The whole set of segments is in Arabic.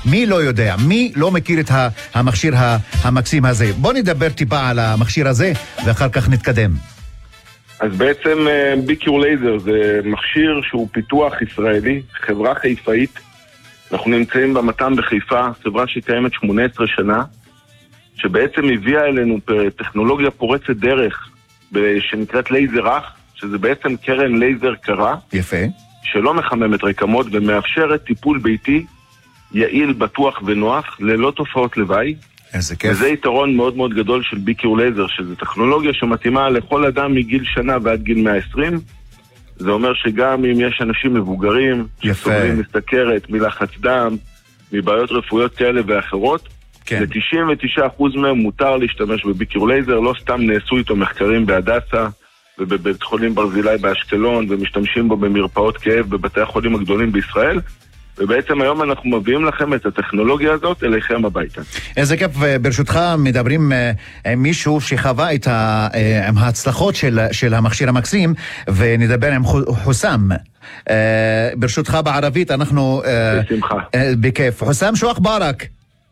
מי לא יודע, מי לא מכיר את המכשיר המקסים הזה? בוא נדבר טיפה על המכשיר הזה ואחר כך נתקדם. אז בעצם ביקיור לייזר זה מכשיר שהוא פיתוח ישראלי, חברה חיפאית. אנחנו נמצאים במת"ם בחיפה, חברה שקיימת 18 שנה, שבעצם הביאה אלינו טכנולוגיה פורצת דרך שנקראת לייזר אח, שזה בעצם קרן לייזר קרה. יפה. שלא מחממת רקמות ומאפשרת טיפול ביתי יעיל, בטוח ונוח, ללא תופעות לוואי. איזה כיף. וזה יתרון מאוד מאוד גדול של ביקיור לייזר, שזו טכנולוגיה שמתאימה לכל אדם מגיל שנה ועד גיל 120. זה אומר שגם אם יש אנשים מבוגרים, שסובלים מסוכרת, מלחץ דם, מבעיות רפואיות כאלה ואחרות, כן. ל-99% מהם מותר להשתמש בביקיור לייזר, לא סתם נעשו איתו מחקרים בהדסה, ובבית חולים ברזילי באשקלון, ומשתמשים בו במרפאות כאב בבתי החולים הגדולים בישראל, ובעצם היום אנחנו מביאים לכם את הטכנולוגיה הזאת אליכם הביתה. איזה כיף, ברשותך מדברים עם מישהו שחווה עם ההצלחות של המכשיר המקסים, ונדבר עם חוסם. ברשותך בערבית אנחנו... בשמחה. בכיף. חוסם, شو أخبارك؟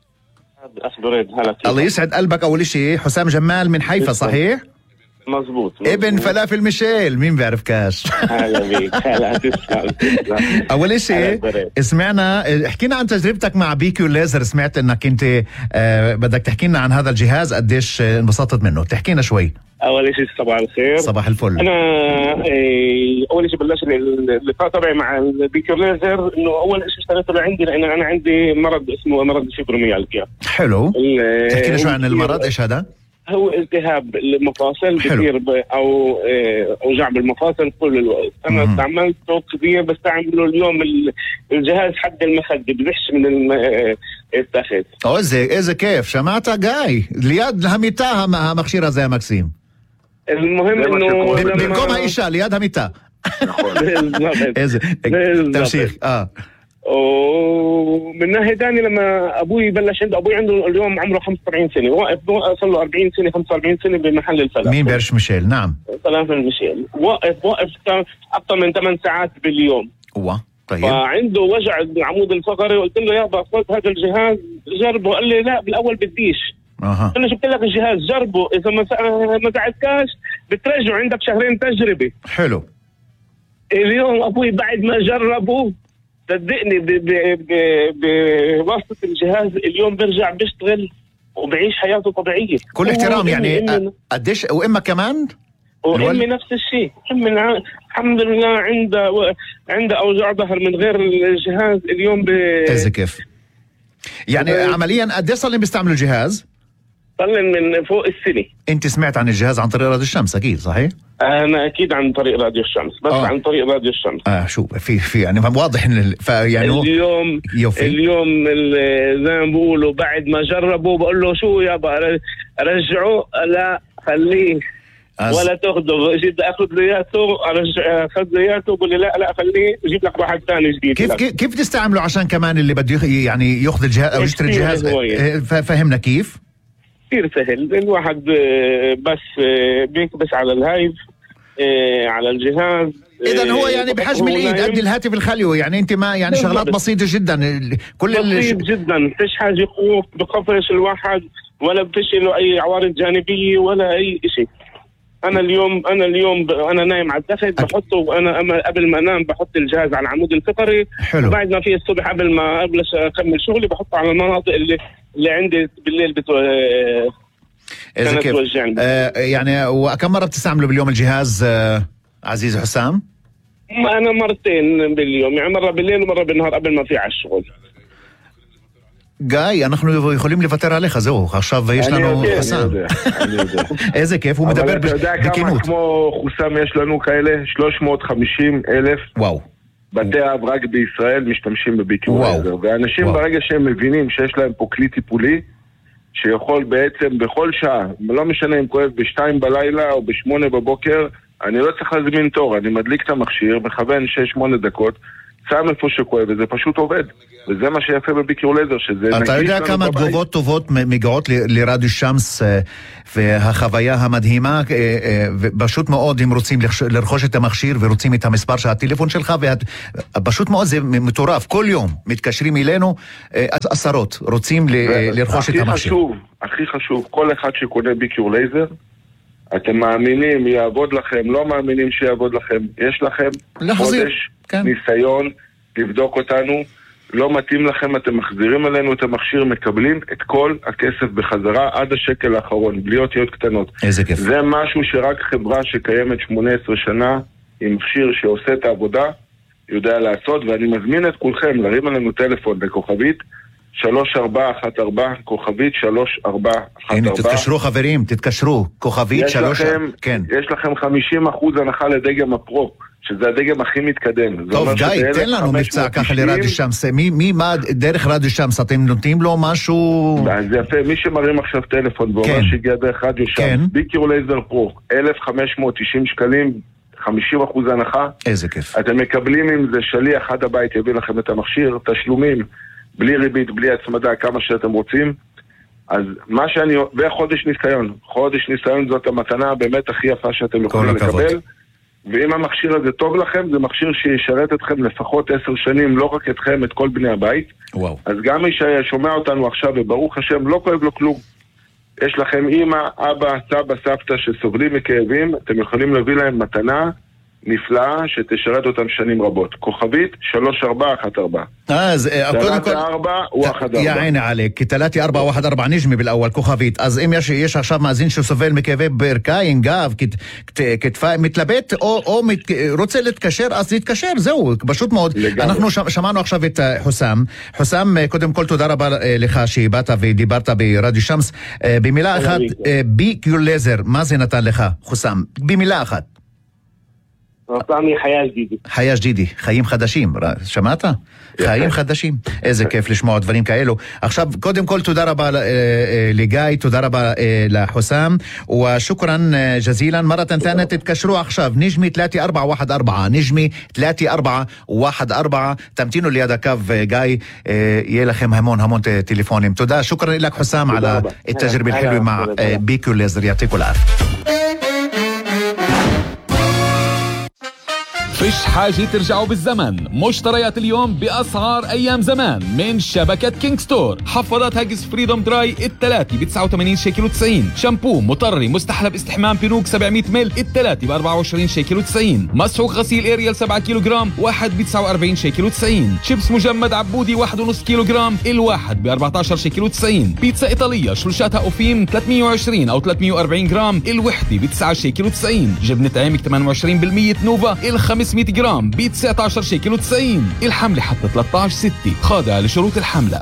الله يسعد قلبك. أول شيء حسام جمال من حيفا صحيح؟ مظبوط. ابن فلافل ميشيل، مين بيعرف كاش؟ هلا بيك. هلا تسلم. اول شيء سمعنا، حكينا عن تجربتك مع بيكيور ليزر. سمعت انك انت بدك تحكي لنا عن هذا الجهاز، قديش انبسطت منه؟ تحكينا شوي. اول شيء صباح الخير. صباح الفل. انا اول شيء بلشت اللقاء تبعي مع البيكيور ليزر انه اول شيء اشتريته لعندي لان انا عندي مرض اسمه مرض الفيبروميالجيا. حلو. تحكي لنا شو عن المرض؟ ايش هذا؟ هو التهاب المفاصل بصير او اوجاع بالمفاصل طول الوقت. انا استعملته كثير، بستعمله اليوم الجهاز حد المخده ببحش من التخت. اذا كيف سمعتها جاي ليد الهميتا המכשיר הזה המקסים. المهم انه במקום האישה ליד המיטה. נכון. איזה תמשיך. ومن ناحية ثانية لما أبوي بلش عنده اليوم عمره 45 سنة، وقف صار له 40 سنة 45 سنة بمحل الفلافل. مين بيرش ميشيل؟ نعم فلافل ميشيل. وقف أكثر من 8 ساعات باليوم. طيب. فعنده وجع العمود الفقري، وقلت له يابا خذ هذا الجهاز جربه. قال لي لا بالأول بديش. أنا جبت لك الجهاز جربه، إذا ما ساعدكاش بترجعه، عندك 2 شهر تجربة. حلو. اليوم أبوي بعد ما جربه صدقني بواسطة الجهاز اليوم برجع بيشتغل وبعيش حياته طبيعية. كل احترام. يعني قديش؟ وإما كمان؟ وإمي نفس الشيء. الحمد لله عنده أوجاع ظهر من غير الجهاز اليوم إذا كيف؟ يعني عمليا قديش صار لهم بيستعملوا الجهاز؟ صار من فوق السنة. أنت سمعت عن الجهاز عن طريق راديو الشمس أكيد صحيح؟ أنا أكيد عن طريق راديو الشمس، بس عن طريق راديو الشمس. شو في يعني واضح إن يعني اليوم زي ما بقولوا بعد ما جربوا بقول له شو يابا رجعه، لا خليه ولا تاخده. جيب أخذ زياته، أخذ زياته بقول لي لا خليه أجيب لك واحد ثاني جديد. كيف تستعمله عشان كمان اللي بده يعني يأخذ الجهاز أو يشتري الجهاز؟ فهمنا كيف؟ كثير سهل. الواحد بس بيكبس على الهايف على الجهاز. إذن هو يعني بحجم الإيد قد الهاتف الخليوي. يعني أنت ما يعني شغلات بسيطة جدا. بسيط جدا، فيش حاجة بخفش الواحد ولا بفيش له أي عوارض جانبية ولا أي شيء. أنا اليوم أنا نايم على التخت بحطه، أنا قبل ما أنام بحط الجهاز على العمود الفقري. حلو. بعد ما في الصبح قبل ما أبلش أكمل شغلي بحطه على المناطق اللي عندي بالليل إذا كيف يعني. وكم مرة بتستعمله باليوم الجهاز عزيز حسام؟ أنا مرتين باليوم، يعني مرة بالليل ومرة بالنهار قبل ما في على الشغل. גיא, אנחנו יכולים לוותר עליך, זהו, עכשיו יש לנו חסם. איזה כיף, הוא מדבר בכנות. אתה יודע כמה כמו חוסם יש לנו כאלה? 350,000 בתי אב רק בישראל משתמשים בביקיור לייזר. ואנשים ברגע שהם מבינים שיש להם פה כלי טיפולי, שיכול בעצם בכל שעה, לא משנה אם כואב ב2 בלילה או ב8 בבוקר, אני לא צריך להזמין תור, אני מדליק את המכשיר, מכוון 6-8 דקות, שם איפה שכואב, וזה פשוט עובד. וזה מה שיפה בביקיור לייזר, שזה... אתה יודע כמה תגובות טובות מגיעות לרדיו שמס, והחוויה המדהימה, ופשוט מאוד הם רוצים לרכוש את המכשיר, ורוצים את המספר של הטלפון שלך, ופשוט מאוד זה מטורף. כל יום מתקשרים אלינו, עשרות רוצים לרכוש את המכשיר. הכי חשוב, כל אחד שקונה ביקיור לייזר, אתם מאמינים, יעבוד לכם, לא מאמינים שיעבוד לכם, יש לכם חודש ניסיון לבדוק אותנו, לא מתאים לכם, אתם מחזירים אלינו את המכשיר, מקבלים את כל הכסף בחזרה עד השקל האחרון, בלי אותיות קטנות. איזה כיף. זה משהו שרק חברה שקיימת 18 שנה, עם מכשיר שעושה את העבודה, יודע לעשות, ואני מזמין את כולכם להרים עלינו טלפון בכוכבית, 3414, כוכבית 3414. הנה, תתקשרו חברים, תתקשרו, כוכבית 3... כן. יש לכם 50% הנחה לדגם הפרו, שזה הדגם הכי מתקדם. טוב, גיא, תן לנו מבצע ככה לרדיו שמס. מה דרך רדיו שמס? אתם נותנים לו משהו... זה יפה, מי שמרים עכשיו טלפון ואומר שהגיע דרך רדיו שמס, ביקיור לייזר פרו, 1,590 שקלים, 50% הנחה. איזה כיף. אתם מקבלים עם זה שליח עד הבית, יביא לכם את המכשיר, תשלומים, בלי ריבית, בלי הצמדה, כמה שאתם רוצים. אז מה שאני... וחודש ניסיון. חודש ניסיון זאת המתנה באמת הכי יפה שאתם יכולים לקבל. ואם המכשיר הזה טוב לכם, זה מכשיר שישרת אתכם לפחות 10 שנים, לא רק אתכם, את כל בני הבית. וואו. אז גם מי ששומע אותנו עכשיו, וברוך השם, לא כואב לו כלום. יש לכם אמא, אבא, סבא, סבתא שסובלים מכאבים, אתם יכולים להביא להם מתנה נפלאה שתשרת אותם שנים רבות. כוכבית 3414. אז קודם כל 4 14. يا عيني عليك 3414 نجمي بالاول كוכבית. אז אם יש עכשיו מאזין שסובל מכאבי ברכיים, גב, כתפיים, מתלבט או רוצה להתקשר, אז להתקשר, זהו, פשוט מאוד. אנחנו שמענו עכשיו את חוסם, קודם כל תודה רבה לך שבאת ודיברת ברדיו שמס. במילה אחת, ביקיור לייזר, מה זה נתן לך, חוסם? במילה אחת. נתני חיה ג'דידי, חיים חדשים, שמעת? חיים חדשים, איזה כיף לשמוע דברים כאלו. עכשיו, קודם כל תודה רבה לגיא, תודה רבה לחוסם, ושוקרן ג'זילן, מרתן תאנה, תתקשרו עכשיו, נג'מי 3414, נג'מי 3414, תמתינו ליד הקו גיא, יהיה לכם המון טלפונים. תודה, שוקרן לך חוסם על התג'רבה الحلوة مع ביקיור לייזר, يعطيكم العافية. فيش حاجة ترجعوا بالزمن، مشتريات اليوم بأسعار أيام زمان من شبكة كينج ستور. حفاضات هاجس فريدوم دراي التلاتي ب89 شيكل و90، شامبو مطري مستحلب استحمام بنوك 700 مل التلاتي ب24 شيكل و90، مسحوق غسيل اريال 7 كيلوغرام واحد ب49 شيكل و90، شيبس مجمد عبودي 1.5 كيلوغرام الواحد ب14 شيكل و90، بيتزا إيطالية شلوشاتها أوفيم 320 أو 340 جرام الوحدة ب9 شيكل و90، جبنة عامك 28% نوفا ال500 جرام ب 19 شيكل و90. الحملة حتى 13/6، خاضعة لشروط الحملة.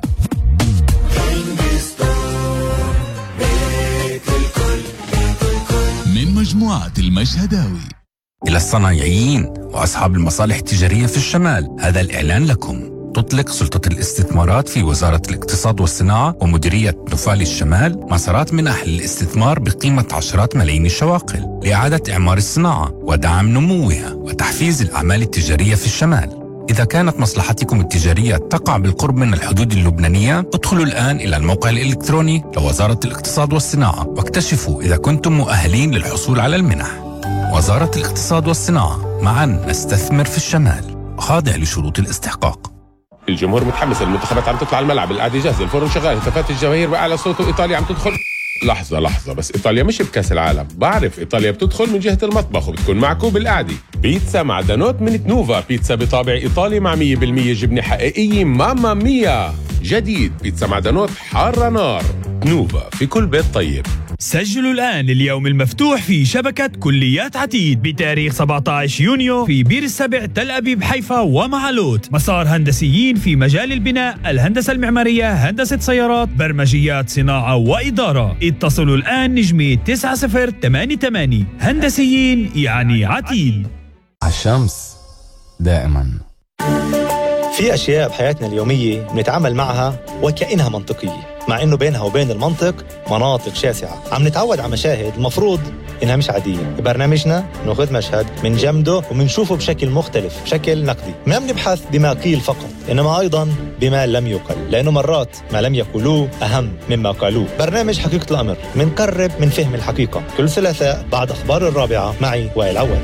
من مجموعة المشهداوي. إلى الصنايعيين وأصحاب المصالح التجارية في الشمال، هذا الإعلان لكم. تطلق سلطة الاستثمارات في وزارة الاقتصاد والصناعة ومديرية نفال الشمال مسارات منح للاستثمار بقيمة عشرات ملايين الشواقل لإعادة إعمار الصناعة ودعم نموها وتحفيز الأعمال التجارية في الشمال. إذا كانت مصلحتكم التجارية تقع بالقرب من الحدود اللبنانية، ادخلوا الآن إلى الموقع الإلكتروني لوزارة الاقتصاد والصناعة واكتشفوا إذا كنتم مؤهلين للحصول على المنح. وزارة الاقتصاد والصناعة، معا نستثمر في الشمال، خاضع لشروط الاستحقاق. الجمهور متحمس، المنتخبات عم تطلع الملعب، القعده جاهزه، الفرن شغال، هتافات الجماهير بأعلى صوت، وإيطاليا عم تدخل. لحظة بس إيطاليا مش بكأس العالم، بعرف إيطاليا بتدخل من جهة المطبخ وبتكون معكم بالقعدة. بيتزا معدنوت من نوفا، بيتزا بطابع إيطالي مع 100% جبنة حقيقية، ماما ميا. جديد بيتزا معدنوت حارة نار. نوفا في كل بيت طيب. سجلوا الآن اليوم المفتوح في شبكة كليات عتيد بتاريخ 17 يونيو في بير السبع، تل أبيب، حيفا ومعلوت. مسار هندسيين في مجال البناء، الهندسة المعمارية، هندسة سيارات، برمجيات، صناعة وإدارة. اتصلوا الآن نجمي 9088. هندسيين يعني عتيد. الشمس دائما. في أشياء بحياتنا اليومية بنتعامل معها وكأنها منطقية، مع إنه بينها وبين المنطق مناطق شاسعة. عم نتعود على مشاهد المفروض إنها مش عادية. ببرنامجنا نأخذ مشهد من جمده ومنشوفه بشكل مختلف، بشكل نقدي. ما بنبحث بما قيل فقط، إنما أيضا بما لم يقل، لأنه مرات ما لم يقولوه أهم مما قالوه. برنامج حقيقة الأمر منقرب من فهم الحقيقة، كل ثلاثاء بعد أخبار 4 معي وائل عواد.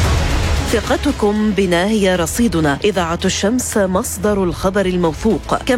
ثقتكم بنا هي رصيدنا. إذاعة الشمس مصدر الخبر الموثوق.